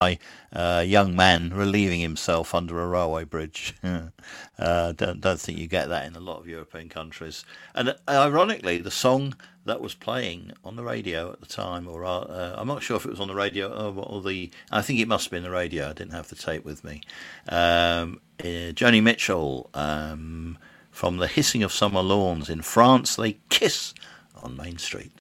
young man relieving himself under a railway bridge. Don't think you get that in a lot of European countries. And ironically, the song that was playing on the radio at the time, or I'm not sure if it was on the radio or the. I think it must have been the radio. I didn't have the tape with me. Joni Mitchell from the Hissing of Summer Lawns in France. They kiss on Main Street.